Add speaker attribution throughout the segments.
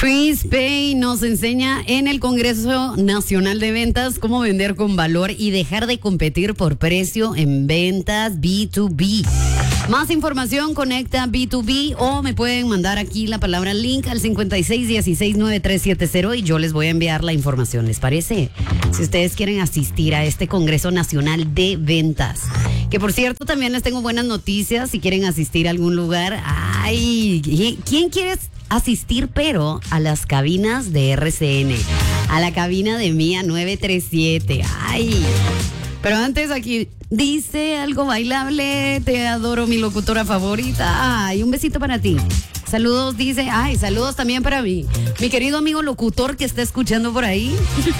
Speaker 1: Chris Pay nos enseña en el Congreso Nacional de Ventas cómo vender con valor y dejar de competir por precio en ventas B2B. Más información, conecta B2B o me pueden mandar aquí la palabra link al 56169370 y yo les voy a enviar la información, ¿les parece? Si ustedes quieren asistir a este Congreso Nacional de Ventas. Que por cierto, también les tengo buenas noticias si quieren asistir a algún lugar. Ay, ¿quién quiere asistir pero a las cabinas de RCN? A la cabina de Mía 937. Ay. Pero antes aquí dice algo bailable, te adoro, mi locutora favorita. Ay, un besito para ti. Saludos, dice, ay, saludos también para mí. Mi querido amigo locutor que está escuchando por ahí.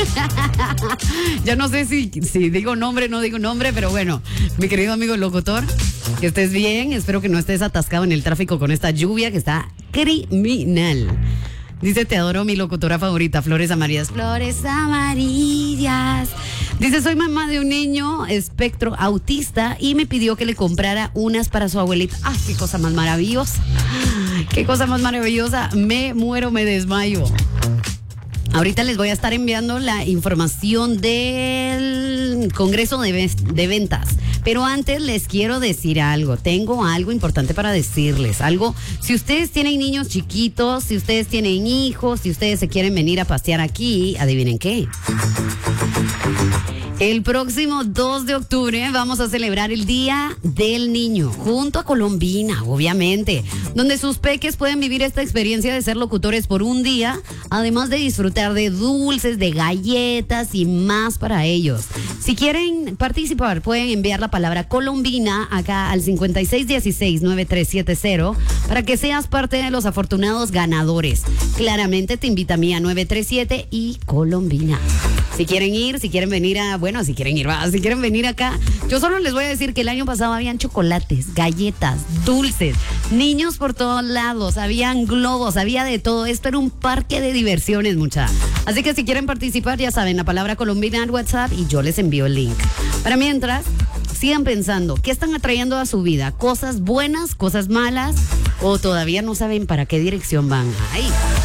Speaker 1: Ya no sé si digo nombre, no digo nombre, pero bueno, mi querido amigo locutor, que estés bien. Espero que no estés atascado en el tráfico con esta lluvia que está criminal. Dice, te adoro, mi locutora favorita, Flores Amarillas. Flores Amarillas. Dice, soy mamá de un niño espectro autista y me pidió que le comprara unas para su abuelita. ¡Ah, qué cosa más maravillosa! ¡Qué cosa más maravillosa! Me muero, me desmayo. Ahorita les voy a estar enviando la información del Congreso de Ventas. Pero antes les quiero decir algo. Tengo algo importante para decirles. Algo, si ustedes tienen niños chiquitos, si ustedes tienen hijos, si ustedes se quieren venir a pasear aquí, adivinen qué. El próximo 2 de octubre vamos a celebrar el Día del Niño, junto a Colombina, obviamente, donde sus peques pueden vivir esta experiencia de ser locutores por un día, además de disfrutar de dulces, de galletas y más para ellos. Si quieren participar, pueden enviar la palabra Colombina acá al 56169370 para que seas parte de los afortunados ganadores. Claramente te invita a Mía 937 y Colombina. Si quieren ir, si quieren venir si quieren venir acá, yo solo les voy a decir que el año pasado habían chocolates, galletas, dulces, niños por todos lados, habían globos, había de todo. Esto era un parque de diversiones, mucha. Así que si quieren participar, ya saben, la palabra Colombina en WhatsApp y yo les envío el link. Para mientras, sigan pensando, ¿qué están atrayendo a su vida? ¿Cosas buenas, cosas malas? ¿O todavía no saben para qué dirección van? ¡Ay!